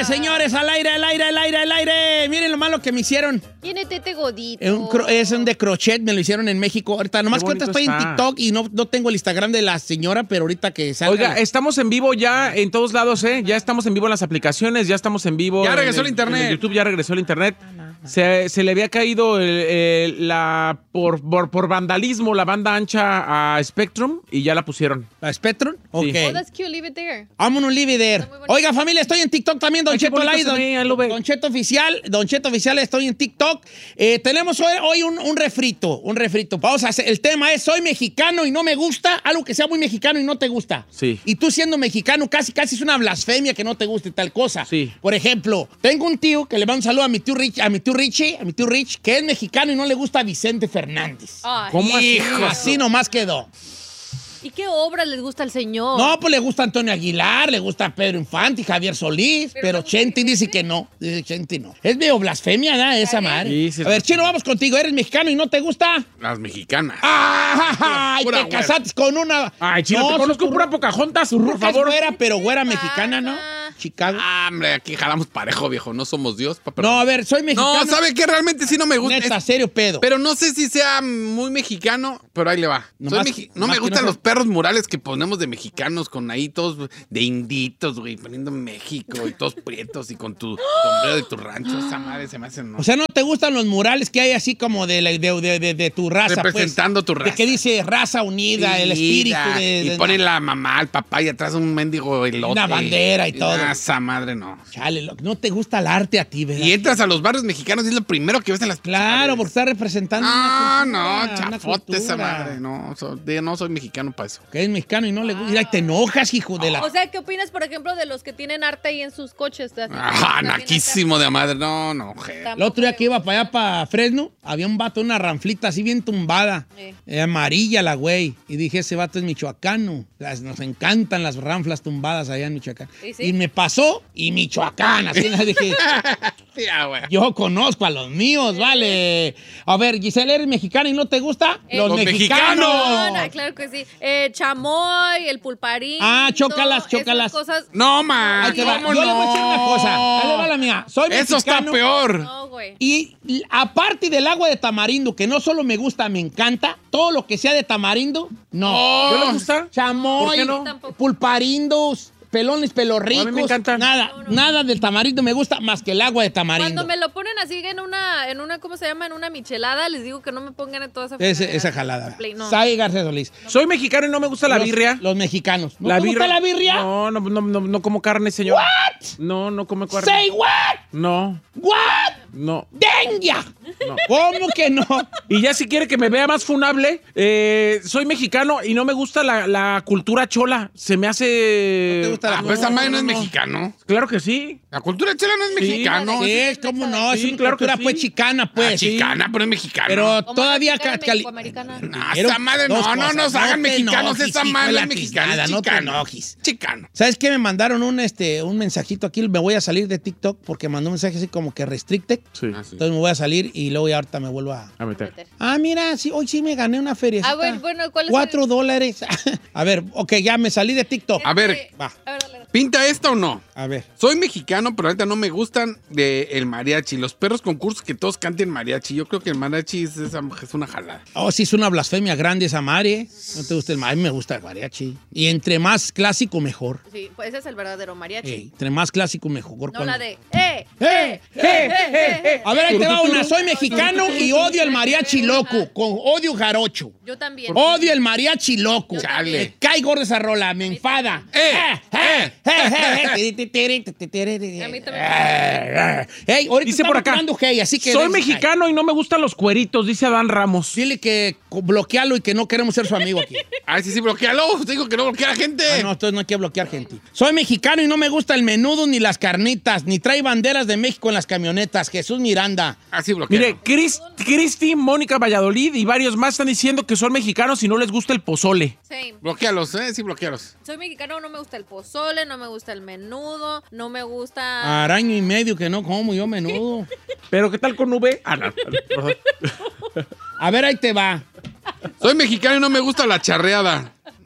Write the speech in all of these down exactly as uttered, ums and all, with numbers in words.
señores, al aire, al aire, al aire, al aire. Miren lo malo que me hicieron. Tiene tete godito. Es un, cro- es un de crochet, me lo hicieron en México. Ahorita, nomás que ahorita estoy está. en TikTok y no, no tengo el Instagram de la señora, pero ahorita que salga. Oiga, estamos en vivo ya en todos lados, ¿eh? Ya estamos en vivo en las aplicaciones, ya estamos en vivo. Ya en regresó el internet. en YouTube ya regresó el internet. Se, se le había caído el- el- la por, por, por vandalismo la banda ancha a Spectrum y ya la pusieron. ¿A Spectrum? Ok. Oh, that's cute. Leave it there. Vámonos, leave it there. Está muy bonito. Oiga, familia, estoy en TikTok también, Don Ay, qué Cheto bonito Lai, se don, ve, ahí lo ve. Don Cheto Oficial, Don Cheto Oficial, estoy en TikTok. Eh, tenemos hoy, hoy un, un refrito, un refrito. Vamos a hacer, el tema es, soy mexicano y no me gusta, algo que sea muy mexicano y no te gusta. Sí. Y tú siendo mexicano, casi, casi es una blasfemia que no te guste tal cosa. Sí. Por ejemplo, tengo un tío que le mando un saludo a mi tío Rich, a mi tío Richie, a mi tío Rich, que es mexicano y no le gusta a Vicente Fernández. Ay, ¿Cómo así? Hijo, así nomás quedó. ¿Y qué obras les gusta al señor? No, pues le gusta Antonio Aguilar, le gusta Pedro Infante y Javier Solís, pero, Pero no Chente gusta dice que no. Dice Chente no. Es medio blasfemia, ¿no? Esa madre. Sí, sí. A ver, Chino, vamos contigo. ¿Eres mexicano y no te gusta? Las mexicanas. ¡Ay! Pura Te güera. casaste con una. Ay, Chino, No, te conozco su- pura Pocahontas, su por ruca es favor. güera, pero güera ¿Qué mexicana, ¿no? pasa? Chicago. Ah, hombre, aquí jalamos parejo, viejo. No somos Dios, papá. No, a ver, soy mexicano. No, ¿sabe qué? Realmente sí no me gusta. Neta, Es- serio, pedo. Pero no sé si sea muy mexicano, pero ahí le va. Soy Nomás- mexi- no nomás me que gustan no los sea- perros murales que ponemos de mexicanos con ahí todos de inditos, güey, poniendo México y todos prietos y con tu sombrero de tu rancho. Esa madre se me hace no. O sea, ¿no te gustan los murales que hay así como de, la- de, de- de- de tu raza? Representando pues? tu De raza. que dice raza unida, el espíritu Mira, de... Y de- ponen la mamá, el papá y atrás un mendigo elote. Una bandera y todo. Ah, esa madre no. Chale, lo- no te gusta el arte a ti, ¿verdad? Y entras a los barrios mexicanos y es lo primero que ves en las Claro, porque está representando No, una no, cultura, una chafote esa cultura. madre. No, so- de- no soy mexicano para eso. Que es mexicano y no le gusta. Mira, te enojas, hijo de la... O sea, ¿qué opinas, por ejemplo, de los que tienen arte ahí en sus coches? Así como Ah, también naquísimo de madre. No, no, acá. je. El otro día que iba para allá, para Fresno, había un vato, una ranflita así bien tumbada. Sí. Eh, amarilla la güey. Y dije, ese vato es michoacano. Las- nos encantan las ranflas tumbadas allá en Michoacán. ¿Y sí? Y me pasó, y Michoacán. Así le dije, Ya, güey. yo conozco a los míos, vale. A ver, Giselle, ¿eres mexicana y no te gusta? Eh, los los mexicanos. No, no, claro que sí. Eh, chamoy, el pulparín. Ah, chócalas, chócalas. Esas cosas. No, man. Ahí te va. ¿Cómo Yo le voy a decir una no? cosa. Ahí le va la mía. Soy Eso está mexicano. peor. No, güey. Y l- aparte del agua de tamarindo, que no solo me gusta, me encanta, todo lo que sea de tamarindo, no. Oh. ¿No le gusta? Chamoy, ¿Por qué no? Tampoco. pulparindos, pelones, pelorricos. A mí me encanta. Nada, nada del tamarindo me gusta más que el agua de tamarindo. Cuando me lo ponen así en una, en una, ¿cómo se llama? En una michelada, les digo que no me pongan en toda esa Ese- fregadera. esa jalada. Play, no. Sai García Solís. Soy mexicano y no me gusta la Los- birria. Los mexicanos. ¿No la te gusta la birria? No, no, no, no, no como carne, señor. What? No, no como carne. Say what? No, What? no. Dengia. No. ¿Cómo que no? Y ya si quiere que me vea más funable, eh, soy mexicano y no me gusta la, la cultura chola. Se me hace... ¿No te gusta la Ah, pues esa madre no es mexicano. Claro que sí. La cultura chela no es Sí. mexicano. Sí, Es ¿cómo no? Es Sí, una claro que cultura sí. pues chicana, pues. ah, chicana, pero es mexicano. Pero Como todavía... la mexicana y Cali- mexicoamericana. No, Quiero esa madre dos no, no cosas. nos hagan te mexicanos. enojes, Esa hijo madre de no la es mexicana. chingada, Es no te chicano. enojes. Chicano. ¿Sabes qué? Me mandaron un, este, un mensajito aquí. Me voy a salir de TikTok porque mandó un mensaje así como que restricted. Sí. Ah, sí. Entonces me voy a salir y luego ya ahorita me vuelvo a... A meter. Ah, mira, sí, hoy sí me gané una feria. Ah, bueno, bueno, ¿cuál es Cuatro el- dólares. A ver, ok, ya me salí de TikTok. A ver, Este, va. A ver, dale, dale. ¿pinta esta o no? A ver. Soy mexicano, pero ahorita no me gustan de el mariachi. Los perros concursos que todos canten mariachi. Yo creo que el mariachi es, esa- es una jalada. Oh, sí, es una blasfemia grande esa madre. ¿No te gusta el mariachi? A mí me gusta el mariachi. Y entre más clásico, mejor. Sí, pues ese es el verdadero mariachi. Ey, entre más clásico, mejor. No Cuando- la de, ¡eh! ¡Eh! ¡Eh! ¡Eh! ¡Eh! A ver, ahí te va una. Soy mexicano y odio el mariachi loco. Con odio jarocho. Yo también. Odio el mariachi loco. Yo también. Me cae gorda esa rola, me enfada. ¡Eh! ¡Eh! ¡Eh! ¡Eh! A mí también. ¡Eh! ¡Ey! Ahorita Dice por estamos acá. tirando hey, así que... Soy mexicano y no me gustan los cueritos, dice Adán Ramos. Dile que bloquealo y que no queremos ser su amigo aquí. Ay, sí, sí, bloquealo. Te digo que no bloquea a la gente. Ah, no, entonces no hay que bloquear gente. Soy mexicano y no me gusta el menudo ni las carnitas, ni trae banderas de México en las camionetas. Jesús Miranda. Así bloquea. Mire, Chris, Cristi, Mónica Valladolid y varios más están diciendo que son mexicanos y no les gusta el pozole. Same. Bloquealos, ¿eh? Sí, bloquealos. Soy mexicano, no me gusta el pozole, no me gusta el menudo, no me gusta... Araño y medio que no como yo menudo. Pero ¿qué tal con V? Ah, no, perdón. A ver, ahí te va. Soy mexicano y no me gusta la charreada.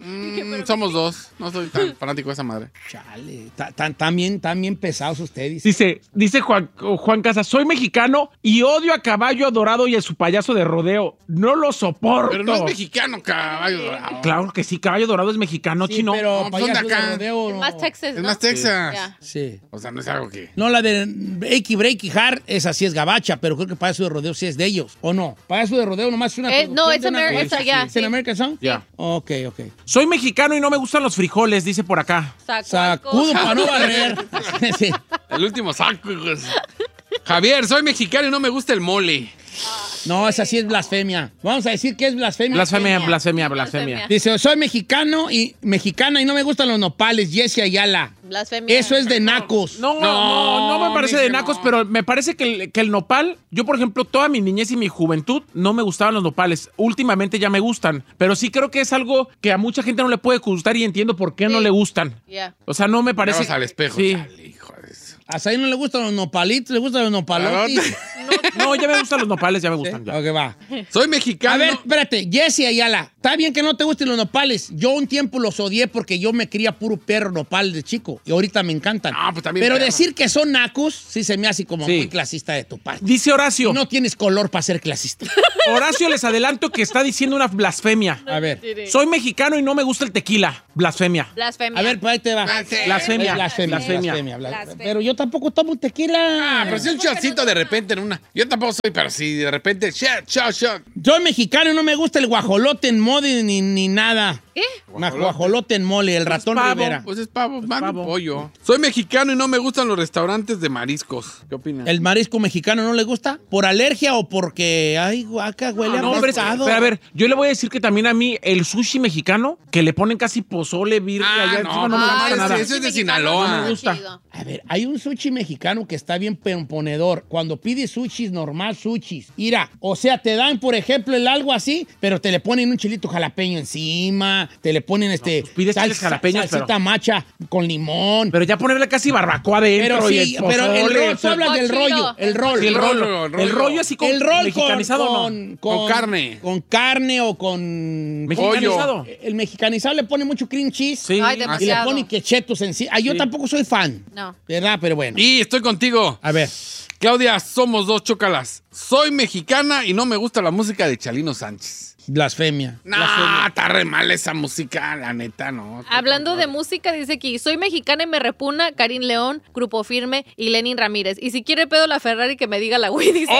Mm, somos dos. No soy tan fanático de esa madre. Chale, ta- tan, tan bien, tan bien pesados ustedes. Dice, dice Juan, Juan Casas, soy mexicano y odio a Caballo Dorado y a su payaso de rodeo. No lo soporto. Pero no es mexicano, caballo dorado. Claro que sí, Caballo Dorado es mexicano, Sí, chino. pero No, pues son de payasos de acá. rodeo, Es no. más Texas, Es ¿no? más Texas. Ya. Sí. O sea, no es algo que... No, la de Breaky Breaky Hard, esa sí es gabacha, pero creo que payaso de rodeo sí es de ellos, ¿o no? Payaso de rodeo nomás es una Eh, no, producción es de una- Amer- es allá, ¿Es en sí. American Song? Ya. Ok, ok. Soy mexicano y no me gustan los frijoles, dice por acá. Sacudo para no barrer. Sí. El último saco, hijos. Javier, soy mexicano y no me gusta el mole. No, esa sí es blasfemia. Vamos a decir que es blasfemia. Blasfemia, blasfemia, blasfemia. Blasfemia. Dice, soy mexicano y mexicana y no me gustan los nopales, Jessie Ayala. Blasfemia. Eso es de nacos. No, no, no, no me parece de dije nacos, no. pero me parece que el, que el nopal, yo por ejemplo, toda mi niñez y mi juventud no me gustaban los nopales. Últimamente ya me gustan, pero sí creo que es algo que a mucha gente no le puede gustar y entiendo por qué no Sí. le gustan. Ya. O sea, no me Parece parece... al espejo. Sí. Chale, hijo de eso. A Saí no le gustan los nopalitos, le gustan los nopalotis. No, ya me gustan los nopales, ya me gustan. ya. Ok, va. Soy A mexicano. ver, espérate, Jessie Ayala. Está bien que no te gusten los nopales. Yo un tiempo los odié porque yo me cría puro perro nopal de chico. Y ahorita me encantan. Ah, pues también Pero perro. decir que son nacos, sí se me hace como Sí. muy clasista de tu parte. Dice Horacio. Y no tienes color para ser clasista. Horacio, les adelanto que está diciendo una blasfemia. A ver. Soy mexicano y no me gusta el tequila. Blasfemia. Blasfemia. A ver, pues ahí te va. Blasfemia. Blasfemia. Es Blasfemia, Blasfemia. blasfemia, blasfemia. Blasfemia. Pero yo tampoco tomo tequila. Ah, pero si un shotcito de repente en una. Yo tampoco soy, pero si de repente. Shot, shot, shot. Soy mexicano y no me gusta el guajolote en mole ni, ni nada. ¿Qué? Ma- Guajolote en mole, el ratón pavo. Rivera. Pues es pavo, mano, pavo. pollo. Soy mexicano y no me gustan los restaurantes de mariscos. ¿Qué opinas? ¿El marisco mexicano no le gusta? ¿Por alergia o porque, ay, guaca, huele a No, hombre, pescado? pero a ver, yo le voy a decir que también a mí el sushi mexicano, que le ponen casi pozole, virgen, Ah, allá no, encima, no me ah, gusta ese- nada. ese es de Mexicano, Sinaloa. no No me gusta. chido. A ver, hay un sushi mexicano que está bien ponedor. Cuando pides sushis, normal sushis. Mira, o sea, te dan, por ejemplo, el algo así, pero te le ponen un chilito jalapeño encima, te le ponen este... pues pides chiles jalapeños, salsita pero- macha con limón. Pero ya ponerle casi barbacoa adentro Pero y sí, el pero el pozole, rollo, o tú sea, hablas del Cochino. rollo, el rol. sí, el rollo, rollo, el el rollo. rollo así con El rol con, mexicanizado, no. con, Con carne. Con carne o con... Mexicanizado. El mexicanizado le pone mucho cream cheese. Sí. Ay, Y le demasiado. pone quechetos encima. Ah, yo Sí. tampoco soy fan. No. ¿Verdad? Pero bueno. Y estoy contigo. A ver. Claudia, somos dos chócalas. Soy mexicana y no me gusta la música de Chalino Sánchez. Blasfemia. No, está re mal esa música, la neta, no. Hablando de música, dice aquí, soy mexicana y me repugna Karim León, Grupo Firme y Lenin Ramírez. Y si quiere pedo la Ferrari, que me diga la güey, dice.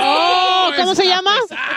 ¡Oh! ¿Cómo se llama?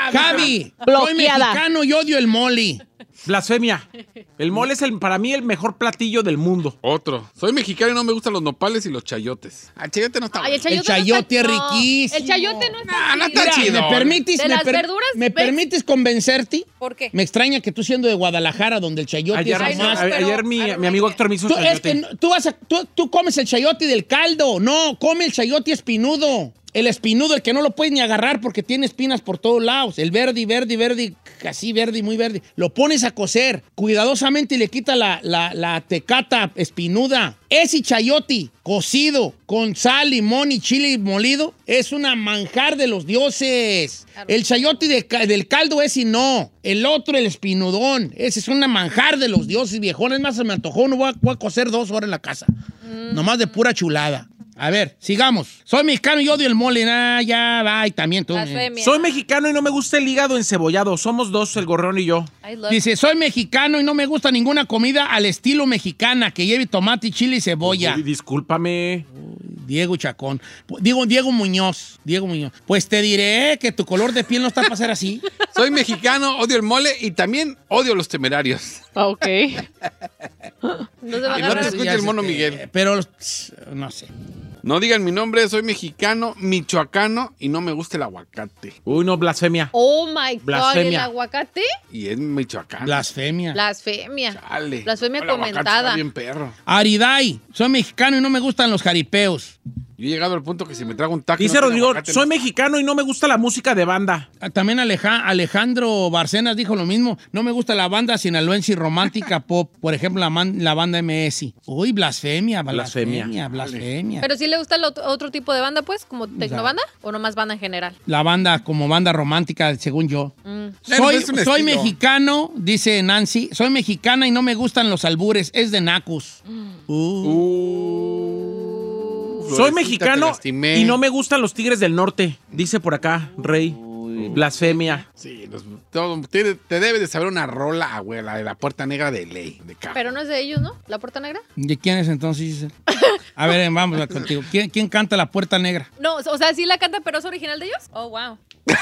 Javi, soy Bloqueada. mexicano y odio el moli. Blasfemia. El mole es el, para mí el mejor platillo del mundo. Otro. Soy mexicano y no me gustan los nopales y los chayotes. Ah, el chayote no está Ay, el bueno. chayote, El no chayote está- es no, riquísimo. El chayote no está Nah, no chido. está chido. ¿Me permites, De me las per- verduras, ¿me ¿ves? permites convencerte? ¿Por qué? Me extraña que tú siendo de Guadalajara, donde el chayote Ayer, es no, más... a- pero- ayer mi, pero mi amigo no. Héctor me hizo Tú, es chayote. que no- tú, vas a- tú, tú comes el chayote del caldo. No, come el chayote espinudo. El espinudo, el que no lo puedes ni agarrar porque tiene espinas por todos lados. El verde, verde, verde, así verde, muy verde. Lo pones a cocer cuidadosamente y le quita la, la, la tecata espinuda. Ese chayote cocido con sal, limón y chile molido es una manjar de los dioses. El chayote de ca- del caldo ese no. El otro, el espinudón. Ese es una manjar de los dioses, viejón. Es más, se me antojó. No voy a, voy a cocer dos horas en la casa. Nomás de pura chulada. A ver, sigamos. Soy mexicano y odio el mole. Nah, ya va. Y también tú. Blasfemia. Soy mexicano y no me gusta el hígado encebollado. Somos dos, el gorrón y yo. I love- Dice, soy mexicano y no me gusta ninguna comida al estilo mexicana que lleve tomate, chile y cebolla. Uy, discúlpame. Diego Chacón. Digo, Diego Muñoz. Diego Muñoz. Pues te diré que tu color de piel no está para ser así. Soy mexicano, odio el mole y también odio los temerarios. Ok. No se va a Y no agarrar. te escucha el mono Miguel. Eh, Pero, tss, no sé. No digan mi nombre, soy mexicano, michoacano y no me gusta el aguacate. Uy, no, blasfemia. Oh my God, Blasfemia. ¿el aguacate? Y es michoacano. Blasfemia. Blasfemia. Chale. Blasfemia El aguacate comentada. Está bien perro. Ariday. Soy mexicano y no me gustan los jaripeos. Yo he llegado al punto que si me trago un taco... Dice no tengo Rodrigo, aguacate, soy no- mexicano y no me gusta la música de banda. Ah, También Aleja- Alejandro Barcenas dijo lo mismo. No me gusta la banda sinaloense y romántica pop. Por ejemplo, la, man- la banda M S. Uy, blasfemia, Blasfemia. blasfemia, blasfemia. Pero sí le gusta el ot- otro tipo de banda, pues, como tecnobanda o nomás banda en general. La banda como banda romántica, según yo. Mm. Bueno, Soy, es un soy estilo. mexicano, dice Nancy. Soy mexicana y no me gustan los albures. Es de nacos. Uh. Uh, Soy Florecita, te mexicano lastimé. y no me gustan los Tigres del Norte. Dice por acá, Rey. Blasfemia. Sí, los- todo- te, te debe de saber una rola, güey, la de la Puerta Negra de ley, de caja. Pero no es de ellos, ¿no? ¿La Puerta Negra? ¿De quién es entonces, Giselle? A ver, vamos a contigo. ¿Quién, quién canta La Puerta Negra? No, o sea, sí la canta, pero es original de ellos. Oh, wow.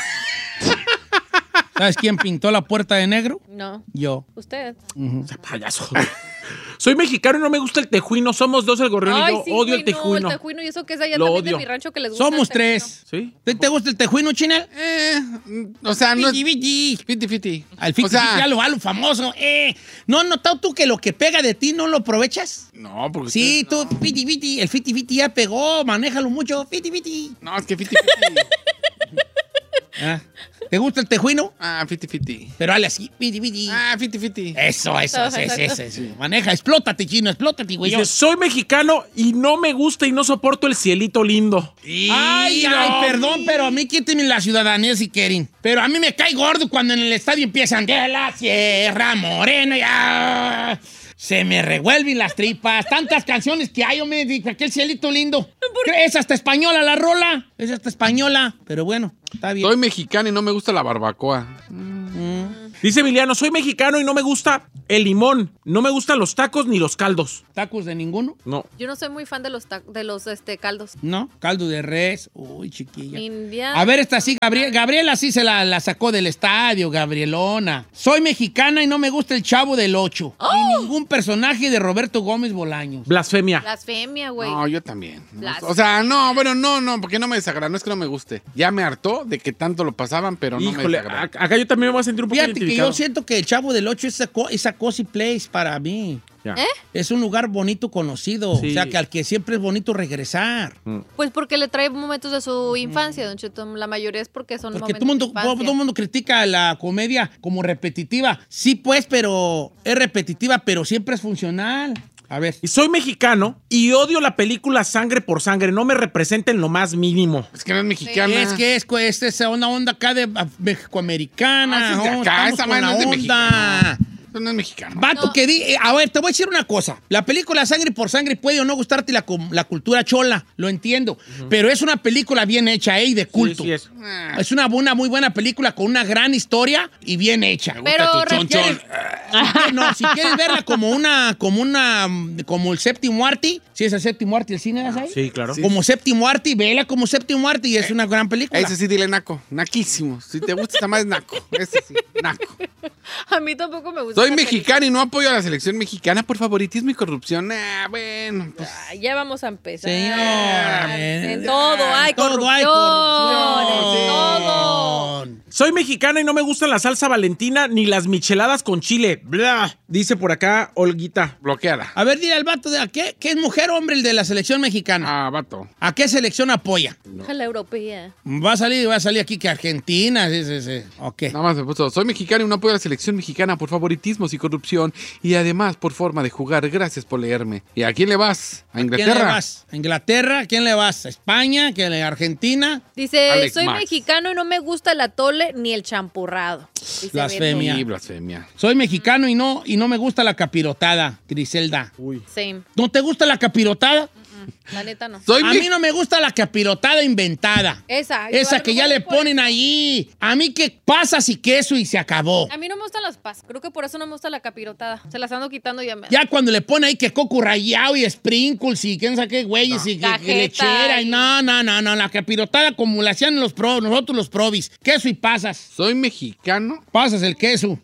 ¿Sabes quién pintó la puerta de negro? No, Yo. usted. Ujú. Payaso. Soy mexicano y no me gusta el tejuino. Somos dos, el gorrión y yo. sí, odio güey, el tejuino. No, el tejuino y eso que es allá Lo también odio. de mi rancho que les gusta. Somos el tejuino. tres. ¿Sí? ¿Te, te gusta el tejuino, Chinel? Eh, o sea, no es... Fiti, fiti. Fiti, fiti. Al fiti, O sea, fiti, a lo, a lo famoso. Eh, ¿no has notado tú que lo que pega de ti no lo aprovechas? No, porque... Sí, ustedes tú, fiti, fiti. El fiti, fiti ya pegó. Manéjalo mucho. Fiti, fiti. No, no, es que fiti, fiti. Ah, ¿te gusta el tejuino? Ah, fiti, fiti. Pero dale así. Fiti, fiti. Ah, fiti, fiti. Eso, eso, Ajá, eso, exacto. eso, eso. Maneja, explótate, chino, explótate, güey. Dice, soy mexicano y no me gusta y no soporto el cielito lindo. Ay, ay, perdón, pero a mí quítenme la ciudadanía si quieren. Pero a mí me cae gordo cuando en el estadio empiezan de la Sierra Morena ya. Se me revuelven las tripas. Tantas canciones que hay, hombre, de aquel cielito lindo. Es hasta española la rola. Es hasta española. Pero bueno, está bien. Soy mexicano y no me gusta la barbacoa. Dice Emiliano, soy mexicano y no me gusta el limón. No me gustan los tacos ni los caldos. ¿Tacos de ninguno? No. Yo no soy muy fan de los ta- de los este caldos. No. Caldo de res. Uy, chiquilla. India. A ver, esta sí, Gabriel, Gabriela sí se la, la sacó del estadio, Gabrielona. Soy mexicana y no me gusta el Chavo del Ocho. Ni ningún personaje de Roberto Gómez Bolaños. Blasfemia. Blasfemia, güey. No, yo también. Blas- O sea, no, bueno, no, no, porque no me desagrada, no es que no me guste. Ya me hartó de que tanto lo pasaban, pero no me Híjole, desagrada. a- acá yo también me voy a sentir un poco Fíjate que identificado. yo siento que el Chavo del Ocho es a, co- es a cozy place para mí. Ya. ¿Eh? Es un lugar bonito conocido. Sí. O sea, que al que siempre es bonito regresar. Pues porque le trae momentos de su infancia, don Cheto. La mayoría es porque son Porque momentos todo mundo, de infancia. todo mundo critica la comedia como repetitiva. Sí, pues, pero es repetitiva, pero siempre es funcional. A ver. Y soy mexicano y odio la película Sangre por Sangre. No me representa en lo más mínimo. Es que no es mexicana. Es que es, es esa una onda acá de ah, mexicoamericana. Ah, sí, de ¿no? acá, Estamos esa con madre la no es de onda. Eso no es mexicano. Vato No. que di, eh, a ver, te voy a decir una cosa. La película Sangre por Sangre puede o no gustarte la, com- la cultura chola, lo entiendo. Pero es una película bien hecha, ¿eh? Y de culto. Sí, sí es. Ah, Es una, una muy buena película con una gran historia y bien hecha. Pero gusta tu re- chon, Si quieres- chon. no, si quieres verla como una, como una, como el séptimo arte, si es el séptimo arte, el cine, ¿sabes? Sí, claro. Sí. Como séptimo arte, vela como séptimo arte y es una gran película. Ese sí, dile naco. Naquísimo. Si te gusta esa más naco. Ese sí, naco. A mí tampoco me gusta. Soy esa mexicano y no apoyo a la selección mexicana por favoritismo y corrupción. Ah, bueno, pues. película. Ay, ya vamos a empezar. Señor, En todo hay todo corrupción. hay corrupción. En todo. Soy mexicana y no me gusta la salsa valentina ni las micheladas con chile. Blah. Dice por acá Olguita. Bloqueada. A ver, dile al vato, de, ¿a qué, qué es mujer o hombre el de la selección mexicana? Ah, vato. ¿A qué selección apoya? A la europea. Va a salir, va a salir aquí que Argentina, sí, sí, sí. Ok. Nada más me puso. Soy mexicano y no apoyo a la selección mexicana por favoritismos y corrupción. Y además por forma de jugar. Gracias por leerme. ¿Y a quién le vas? ¿A ¿A quién le Inglaterra? vas? ¿A Inglaterra? ¿A quién le vas? ¿A España? ¿A le- Argentina? Dice, Alex soy Max. mexicano y no me gusta el atole ni el champurrado. Dice Blasfemia. Sí, blasfemia. Soy mexicano y no, y no me gusta la capirotada, Griselda. Uy. Beto. Same. ¿No te gusta la capirotada? La neta no. Soy A me- mí no me gusta la capirotada inventada. Esa. yo Esa algo que ya voy le por ponen eso. ahí. A mí que pasas y queso y se acabó. A mí no me gustan las pas. Creo que por eso no me gusta la capirotada. Se las ando quitando ya. Me... Ya cuando le pone ahí que coco rallado y sprinkles y quién sabe qué güeyes y que- que, Cajeta lechera. Y y- no, no, no, no. La capirotada como la hacían los pro, nosotros los probis. Queso y pasas. Soy mexicano. Pasas el queso.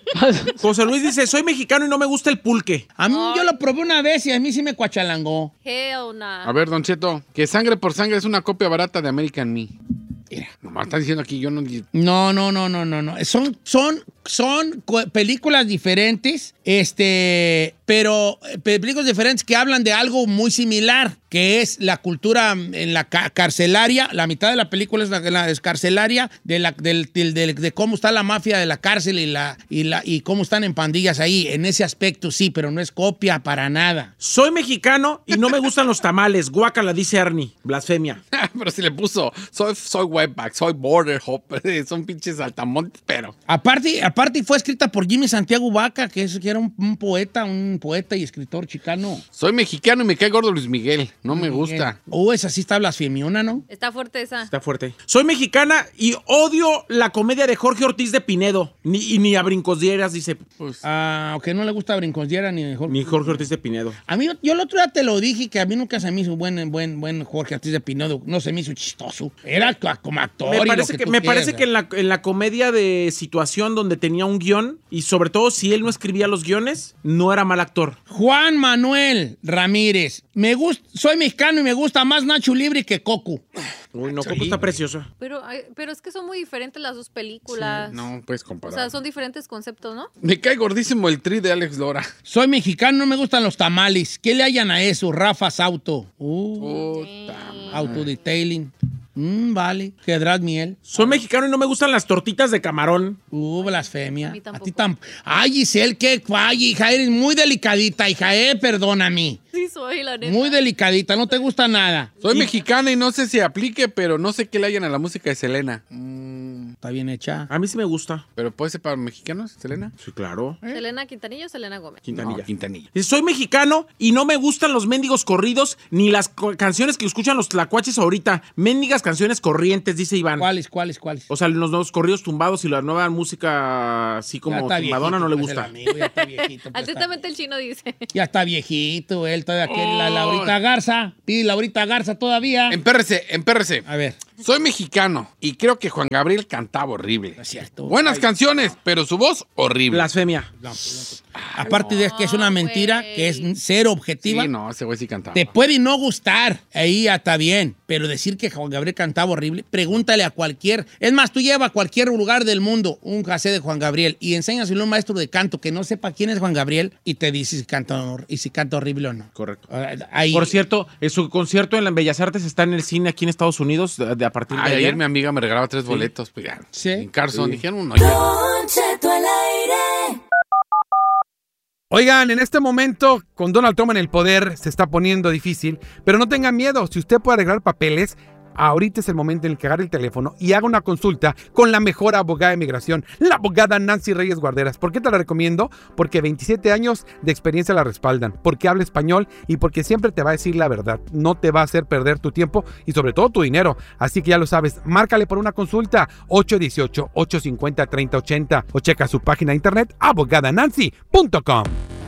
José Luis dice, soy mexicano y no me gusta el pulque. A mí yo lo probé una vez y a mí sí me cuachalangó. Hell nah. A ver, Don Cheto, que Sangre por Sangre es una copia barata de American Me. Mira, nomás está diciendo aquí, yo no... No, no, no, no, no, no. Son, son, son co- películas diferentes, este, pero eh, películas diferentes que hablan de algo muy similar, que es la cultura en la ca- carcelaria. La mitad de la película es la, la es carcelaria, de, la, del, del, del- de cómo está la mafia de la cárcel y, la, y, la, y cómo están en pandillas ahí. En ese aspecto sí, pero no es copia para nada. Soy mexicano y no me gustan los tamales. Guácala, dice Ernie. Blasfemia. Pero si le puso, soy, soy webback, soy border hopper, son pinches saltamontes, pero... Aparte, aparte fue escrita por Jimmy Santiago Vaca, que, es, que era un, un poeta, un poeta y escritor chicano. Soy mexicano y me cae gordo Luis Miguel, no me gusta. Oh, esa sí está blasfemiona, ¿no? Está fuerte esa. Está fuerte. Soy mexicana y odio la comedia de Jorge Ortiz de Pinedo. Ni, y ni a brincos dieras, dice. Pues, Ah, aunque no le gusta Brincosdiera ni Jorge. Ni Jorge Ortiz de Pinedo. A mí, yo el otro día te lo dije que a mí nunca se me hizo buen, buen, buen Jorge Ortiz de Pinedo. No se me hizo chistoso. Era actua- como actor. Me y lo parece, que, tú me quieras, parece que en la, en la comedia de situación donde tenía un guión, y sobre todo si él no escribía los guiones, no era mal actor. Juan Manuel Ramírez. Me gusta, soy mexicano y me gusta más Nacho Libre que Coco. Uy, no, Sí, Coco está güey. precioso. Pero, ay, pero es que son muy diferentes las dos películas. no puedes O comparar. sea, son diferentes conceptos, ¿no? Me cae gordísimo el tri de Alex Lora. Soy mexicano, no me gustan los tamales. ¿Qué le hayan a eso? Rafa Sauto. Uh, Puta. autodetailing. Mm, vale. Jedrat Miel. Soy mexicano y no me gustan las tortitas de camarón. Uh, blasfemia. A mí A tampoco. ti tampoco. Ay, Giselle, qué falla, hija. Eres muy delicadita, hija. Eh, perdóname. Sí, soy, la neta. Muy delicadita, no te gusta nada. Soy Y- mexicana y no sé si aplique, pero no sé qué le hayan a la música de Selena. Mm, Está bien hecha. A mí sí me gusta. ¿Pero puede ser para mexicanos, Selena? Sí, claro. Selena Quintanilla o Selena Gómez. Quintanilla. No, Quintanilla. Dice, soy mexicano y no me gustan los mendigos corridos ni las co- canciones que escuchan los tlacuaches ahorita. Mendigas canciones corrientes, dice Iván. ¿Cuáles, cuáles, cuáles? O sea, los nuevos corridos tumbados y la nueva música así Ya como está tumbadona viejito, no le pues, el gusta. amigo, ya está viejito. pues, está Atentamente el chino dice. Ya está viejito, él todavía quiere la Laurita Garza. Pide Laurita Garza todavía. Empérrese, empérrese. A ver, Soy mexicano y creo que Juan Gabriel cantaba horrible. no es cierto. Buenas Ay, canciones, pero su voz horrible. Blasfemia. no, pues, no, pues. Aparte de que es una mentira, güey. que es cero objetiva. Sí, no, ese güey sí cantaba. Te puede no gustar, ahí ya está bien, pero decir que Juan Gabriel cantaba horrible, pregúntale a cualquier, es más, tú lleva a cualquier lugar del mundo un cassette de Juan Gabriel y enséñaselo a un maestro de canto que no sepa quién es Juan Gabriel y te dice si canta, hor- y si canta horrible o no. Correcto. Ah, Ahí, Por cierto, eh, su concierto en la Bellas Artes está en el cine aquí en Estados Unidos de, de a partir de Ay, ayer. ayer mi amiga me regalaba tres boletos. Pues, ya, Sí. En Carson Sí. dijeron uno. ya. Don Cheto al aire. Oigan, en este momento, con Donald Trump en el poder, se está poniendo difícil, pero no tengan miedo, si usted puede arreglar papeles, ahorita es el momento en el que agarre el teléfono y haga una consulta con la mejor abogada de migración, la abogada Nancy Reyes Guarderas. ¿Por qué te la recomiendo? Porque veintisiete años de experiencia la respaldan, porque habla español y porque siempre te va a decir la verdad. No te va a hacer perder tu tiempo y sobre todo tu dinero. Así que ya lo sabes, márcale por una consulta ocho uno ocho, ocho cinco cero, tres cero ocho cero o checa su página de internet abogada nancy punto com.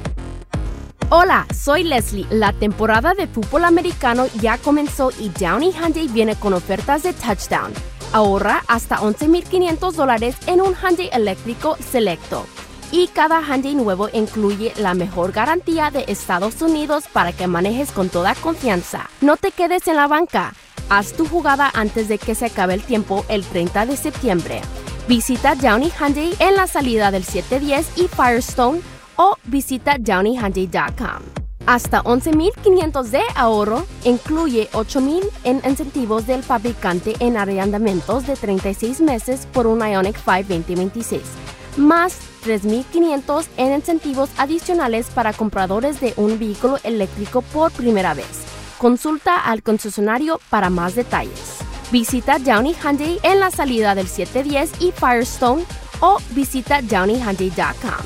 Hola, soy Leslie. La temporada de fútbol americano ya comenzó y Downey Hyundai viene con ofertas de touchdown. Ahorra hasta once mil quinientos dólares en un Hyundai eléctrico selecto. Y cada Hyundai nuevo incluye la mejor garantía de Estados Unidos para que manejes con toda confianza. No te quedes en la banca. Haz tu jugada antes de que se acabe el tiempo el treinta de septiembre. Visita Downey Hyundai en la salida del siete diez y Firestone o visita downey hyundai punto com. Hasta once mil quinientos de ahorro, incluye ocho mil en incentivos del fabricante en arrendamientos de treinta y seis meses por un Ioniq cinco veinte veintiséis, más tres mil quinientos en incentivos adicionales para compradores de un vehículo eléctrico por primera vez. Consulta al concesionario para más detalles. Visita Downey Hyundai en la salida del siete diez y Firestone o visita downey hyundai punto com.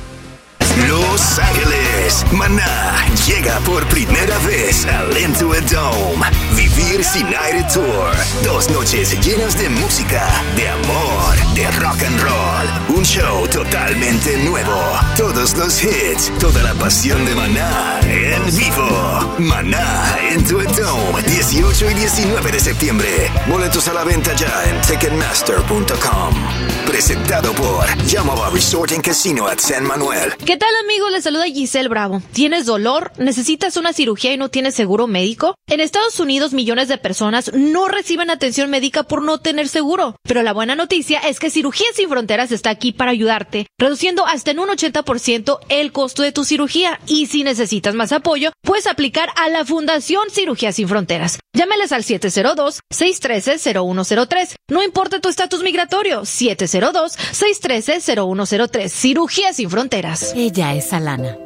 Los Ángeles, Maná llega por primera vez al Intuit Dome. Vivir Sin Aire Tour. Dos noches llenas de música, de amor, de rock and roll. Un show totalmente nuevo. Todos los hits, toda la pasión de Maná en vivo. Maná Intuit Dome, dieciocho y diecinueve de septiembre. Boletos a la venta ya en ticketmaster punto com. Presentado por Yamava Resort and Casino at San Manuel. ¿Qué tal, amigos? Les saluda Giselle Bravo. ¿Tienes dolor? ¿Necesitas una cirugía y no tienes seguro médico? En Estados Unidos, millones de personas no reciben atención médica por no tener seguro. Pero la buena noticia es que Cirugías Sin Fronteras está aquí para ayudarte, reduciendo hasta en un ochenta por ciento el costo de tu cirugía. Y si necesitas más apoyo, puedes aplicar a la Fundación Cirugías Sin Fronteras. Llámeles al siete cero dos, seis uno tres, cero uno cero tres. No importa tu estatus migratorio, siete cero dos, seis uno tres, cero uno cero tres. Cirugías Sin Fronteras. Ella es Alana.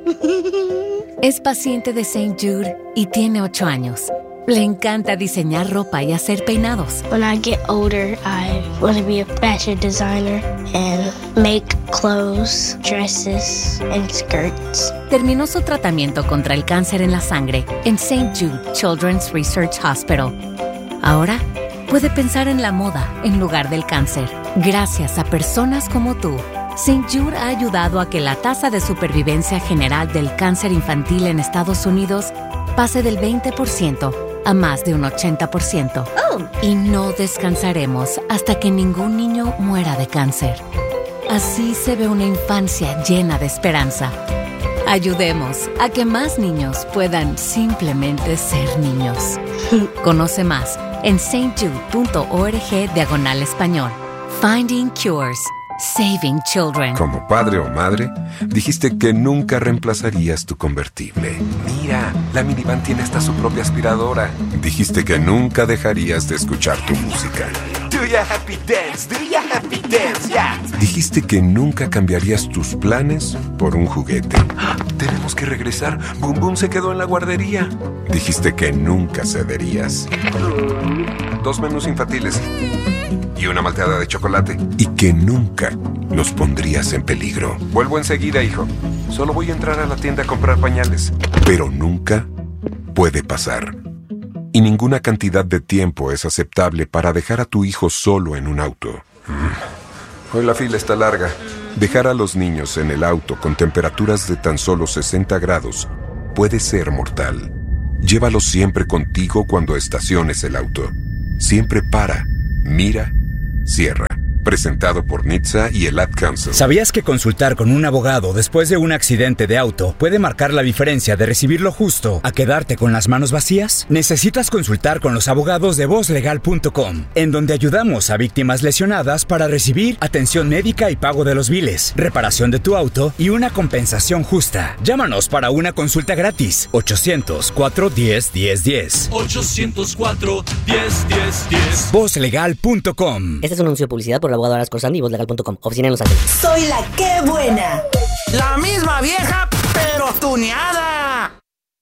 Es paciente de Saint Jude y tiene ocho años. Le encanta diseñar ropa y hacer peinados. When I get older, I want to be a fashion designer and make clothes, dresses, and skirts. Terminó su tratamiento contra el cáncer en la sangre en Saint Jude Children's Research Hospital. Ahora puede pensar en la moda en lugar del cáncer. Gracias a personas como tú, Saint Jude ha ayudado a que la tasa de supervivencia general del cáncer infantil en Estados Unidos pase del veinte por ciento a más de un ochenta por ciento. Oh. Y no descansaremos hasta que ningún niño muera de cáncer. Así se ve una infancia llena de esperanza. Ayudemos a que más niños puedan simplemente ser niños. Conoce más en saintjude.org diagonal español. Finding Cures. Saving Children. Como padre o madre, dijiste que nunca reemplazarías tu convertible. Mira, la minivan tiene hasta su propia aspiradora. Dijiste que nunca dejarías de escuchar tu música. Do ya happy dance, do ya happy dance, yeah. Dijiste que nunca cambiarías tus planes por un juguete. Tenemos que regresar. Boom Boom se quedó en la guardería. Dijiste que nunca cederías. Dos menús infantiles y una malteada de chocolate. Y que nunca los pondrías en peligro. Vuelvo enseguida, hijo. Solo voy a entrar a la tienda a comprar pañales. Pero nunca puede pasar. Y ninguna cantidad de tiempo es aceptable para dejar a tu hijo solo en un auto. Hoy la fila está larga. Dejar a los niños en el auto con temperaturas de tan solo sesenta grados puede ser mortal. Llévalos siempre contigo cuando estaciones el auto. Siempre para, mira, cierra. Presentado por N H T S A y el Ad Council. ¿Sabías que consultar con un abogado después de un accidente de auto puede marcar la diferencia de recibir lo justo a quedarte con las manos vacías? Necesitas consultar con los abogados de voz legal punto com, en donde ayudamos a víctimas lesionadas para recibir atención médica y pago de los biles, reparación de tu auto y una compensación justa. Llámanos para una consulta gratis. ochocientos cuatro diez diez diez. ochocientos cuatro diez diez diez. voz legal punto com. Este es un anuncio de publicidad por el abogado Aras Corsandi y voz legal punto com. Oficina en Los Ángeles. Soy la que buena. La misma vieja, pero tuneada.